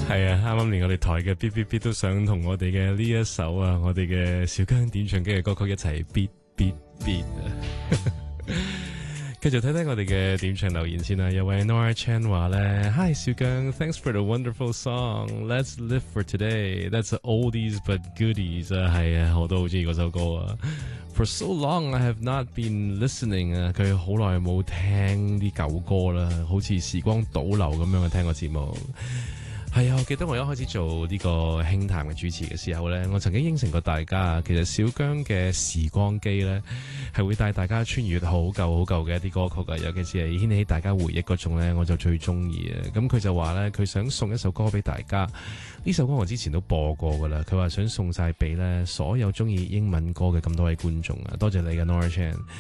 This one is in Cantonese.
係啊，啱啱連我哋台嘅 B B B 都想同我哋嘅呢一首啊，我哋嘅小姜點唱機嘅歌曲一齊 B B B 啊！繼續睇睇我哋嘅點唱留言先啦。有位 Nora Chan 話咧 ，Hi 小姜 ，Thanks for the wonderful song. Let's live for today. That's oldies but goodies 啊，係啊，我都好中意嗰首歌啊。For so long I have not been listening 啊，佢好耐冇聽啲舊歌啦，好似時光倒流咁樣去聽個節目。係啊，我記得我一開始做呢個輕談嘅主持嘅時候呢，我曾經應承過大家，其實小姜嘅時光機呢係會帶大家穿越好舊好舊嘅一啲歌曲啊，尤其是係掀起大家回憶嗰種呢，我就最中意啊。咁佢就話呢，佢想送一首歌俾大家，呢首歌我之前都播過噶啦，佢話想送晒俾呢所有中意英文歌嘅咁多位觀眾啊，多謝你嘅 Nora Chan。